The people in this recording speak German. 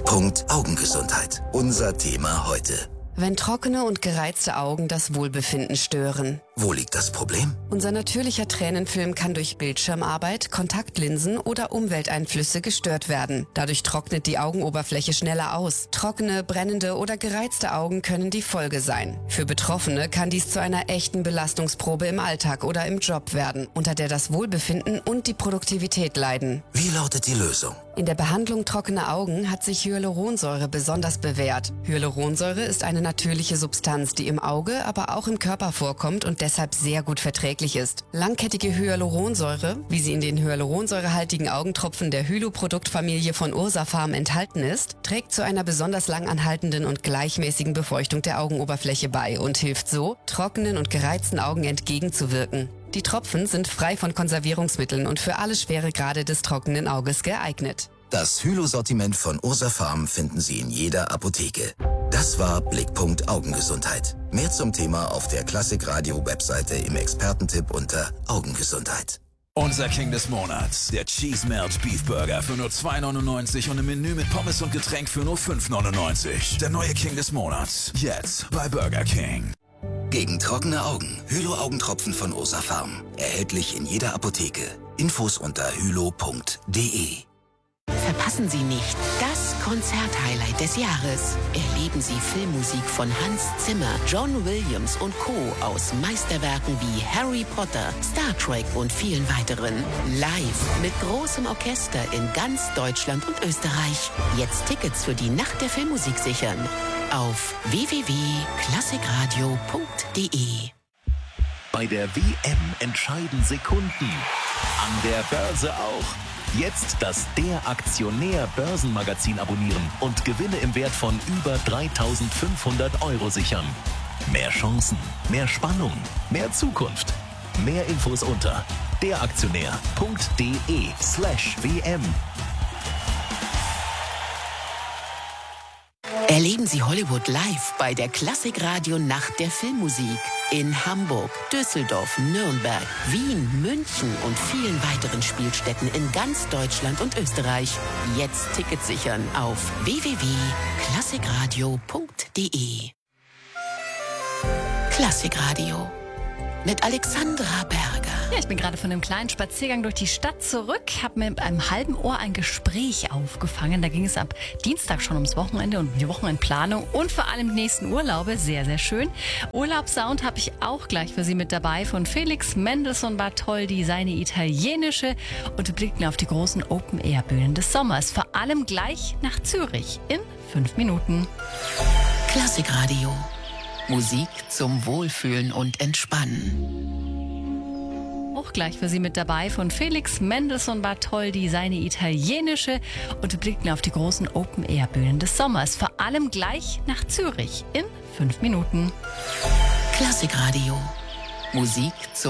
Blickpunkt Augengesundheit. Unser Thema heute. Wenn trockene und gereizte Augen das Wohlbefinden stören. Wo liegt das Problem? Unser natürlicher Tränenfilm kann durch Bildschirmarbeit, Kontaktlinsen oder Umwelteinflüsse gestört werden. Dadurch trocknet die Augenoberfläche schneller aus. Trockene, brennende oder gereizte Augen können die Folge sein. Für Betroffene kann dies zu einer echten Belastungsprobe im Alltag oder im Job werden, unter der das Wohlbefinden und die Produktivität leiden. Wie lautet die Lösung? In der Behandlung trockener Augen hat sich Hyaluronsäure besonders bewährt. Hyaluronsäure ist eine natürliche Substanz, die im Auge, aber auch im Körper vorkommt und deshalb sehr gut verträglich ist. Langkettige Hyaluronsäure, wie sie in den hyaluronsäurehaltigen Augentropfen der Hylo-Produktfamilie von Ursafarm enthalten ist, trägt zu einer besonders lang anhaltenden und gleichmäßigen Befeuchtung der Augenoberfläche bei und hilft so, trockenen und gereizten Augen entgegenzuwirken. Die Tropfen sind frei von Konservierungsmitteln und für alle Schweregrade des trockenen Auges geeignet. Das Hylo-Sortiment von Ursafarm finden Sie in jeder Apotheke. Das war Blickpunkt Augengesundheit. Mehr zum Thema auf der Klassikradio-Webseite im Expertentipp unter Augengesundheit. Unser King des Monats, der Cheese Melt Beef Burger für nur 2,99 und ein Menü mit Pommes und Getränk für nur 5,99. Der neue King des Monats, jetzt bei Burger King. Gegen trockene Augen, Hylo-Augentropfen von Ursafarm. Erhältlich in jeder Apotheke. Infos unter hylo.de. Verpassen Sie nicht das Konzerthighlight des Jahres. Erleben Sie Filmmusik von Hans Zimmer, John Williams und Co. aus Meisterwerken wie Harry Potter, Star Trek und vielen weiteren. Live mit großem Orchester in ganz Deutschland und Österreich. Jetzt Tickets für die Nacht der Filmmusik sichern. Auf www.klassikradio.de. Bei der WM entscheiden Sekunden. An der Börse auch. Jetzt das Der Aktionär Börsenmagazin abonnieren und Gewinne im Wert von über 3.500 € sichern. Mehr Chancen, mehr Spannung, mehr Zukunft. Mehr Infos unter deraktionär.de/WM. Erleben Sie Hollywood live bei der Klassikradio Nacht der Filmmusik. In Hamburg, Düsseldorf, Nürnberg, Wien, München und vielen weiteren Spielstätten in ganz Deutschland und Österreich. Jetzt Tickets sichern auf www.klassikradio.de. Klassikradio mit Alexandra Berger. Ja, ich bin gerade von einem kleinen Spaziergang durch die Stadt zurück, habe mir mit einem halben Ohr ein Gespräch aufgefangen. Da ging es ab Dienstag schon ums Wochenende und die Wochenendplanung und vor allem die nächsten Urlaube. Sehr, sehr schön. Urlaubssound habe ich auch gleich für Sie mit dabei von Felix Mendelssohn Bartholdy, seine italienische. Und wir blicken auf die großen Open-Air-Bühnen des Sommers. Vor allem gleich nach Zürich in 5 Minuten. Klassikradio. Musik zum Wohlfühlen und Entspannen. Auch gleich für Sie mit dabei von Felix Mendelssohn Bartholdy, seine italienische. Und wir blicken auf die großen Open-Air-Bühnen des Sommers. Vor allem gleich nach Zürich in 5 Minuten. Klassikradio. Musik zum